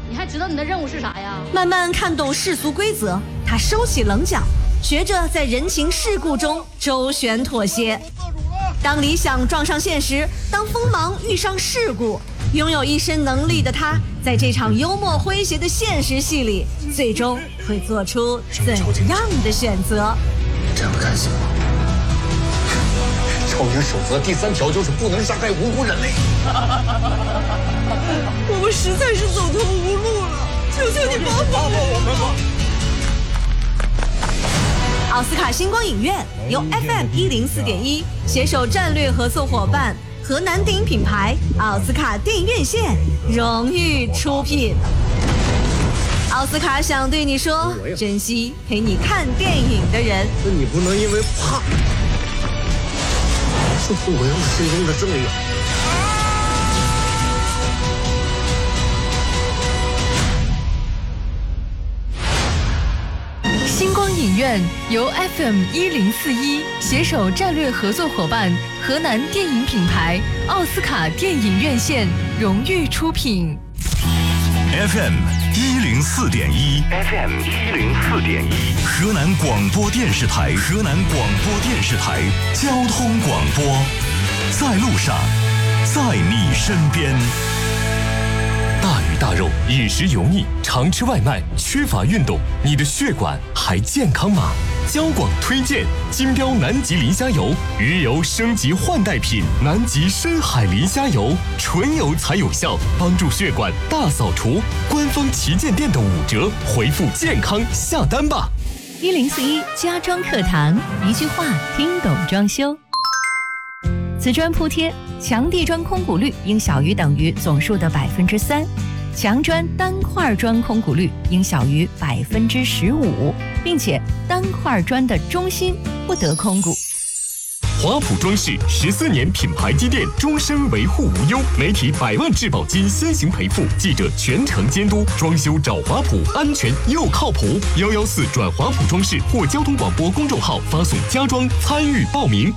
你还知道你的任务是啥呀？ 慢慢看懂世俗规则，他收起棱角，学着在人情世故中周旋妥协。当理想撞上现实，当锋芒遇上事故，拥有一身能力的他，在这场幽默诙谐的现实戏里，最终会做出怎样的选择？ 这样的看行吗？超人守则第3条就是不能杀害无辜人类。 我们实在是走投无路了，求求你帮我们吧！ 奥斯卡星光影院由 FM104.1 携手战略合作伙伴河南电影品牌奥斯卡电影院线荣誉出品。奥斯卡想对你说，珍惜陪你看电影的人。 你不能因为怕就不维护心中的正义。 星光影院由 FM1041 携手战略合作伙伴河南电影品牌奥斯卡电影院线荣誉出品。 FM104.1 河南广播电视台交通广播，在路上，在你身边。 大鱼大肉，饮食油腻，常吃外卖，缺乏运动，你的血管还健康吗？交广推荐金标南极磷虾油，鱼油升级换代品，南极深海磷虾油，纯油才有效，帮助血管大扫除。官方旗舰店的5折，回复健康下单吧。 1041家装课堂，一句话听懂装修。瓷砖铺贴，墙地砖空鼓率应小于等于总数的3%，墙砖单块砖空鼓率应小于15%，并且单块砖的中心不得空鼓。 华普装饰14年品牌积淀，终身维护无忧，媒体100万质保金先行赔付，记者全程监督，装修找华普，安全又靠谱。114转华普装饰或交通广播公众号发送家装参与报名。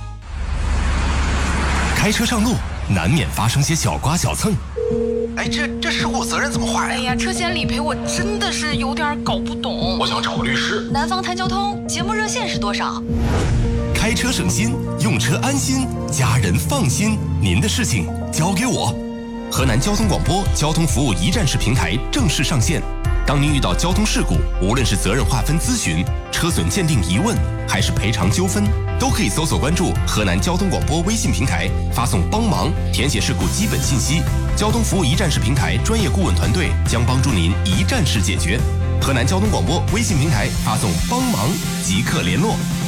开车上路难免发生些小刮小蹭， 哎，这事故责任怎么划呀？ 哎呀，车险理赔我真的是有点搞不懂。 我想找个律师。 南方谈交通节目热线是多少？ 开车省心，用车安心，家人放心，您的事情交给我。河南交通广播交通服务一站式平台正式上线。当您遇到交通事故，无论是责任划分咨询、车损鉴定疑问，还是赔偿纠纷，都可以搜索关注河南交通广播微信平台，发送帮忙，填写事故基本信息。交通服务一站式平台专业顾问团队将帮助您一站式解决。河南交通广播微信平台发送帮忙即刻联络。